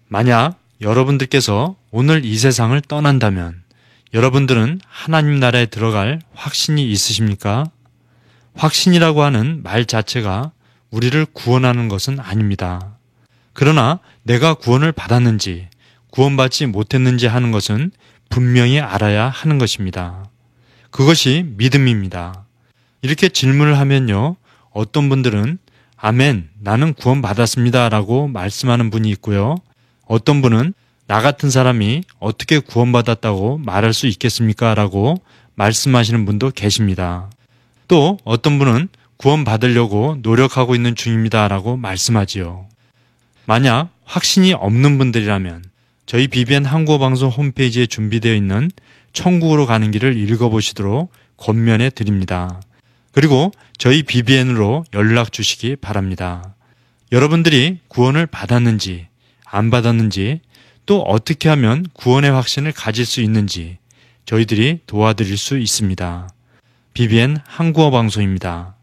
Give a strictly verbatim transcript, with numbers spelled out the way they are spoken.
만약 여러분들께서 오늘 이 세상을 떠난다면 여러분들은 하나님 나라에 들어갈 확신이 있으십니까? 확신이라고 하는 말 자체가 우리를 구원하는 것은 아닙니다. 그러나 내가 구원을 받았는지 구원받지 못했는지 하는 것은 분명히 알아야 하는 것입니다. 그것이 믿음입니다. 이렇게 질문을 하면요, 어떤 분들은 아멘, 나는 구원받았습니다 라고 말씀하는 분이 있고요. 어떤 분은 나 같은 사람이 어떻게 구원받았다고 말할 수 있겠습니까? 라고 말씀하시는 분도 계십니다. 또 어떤 분은 구원받으려고 노력하고 있는 중입니다 라고 말씀하지요. 만약 확신이 없는 분들이라면 저희 비비엔 한국어 방송 홈페이지에 준비되어 있는 천국으로 가는 길을 읽어보시도록 권면해 드립니다. 그리고 저희 비비엔으로 연락 주시기 바랍니다. 여러분들이 구원을 받았는지 안 받았는지 또 어떻게 하면 구원의 확신을 가질 수 있는지 저희들이 도와드릴 수 있습니다. 비비엔 한국어 방송입니다.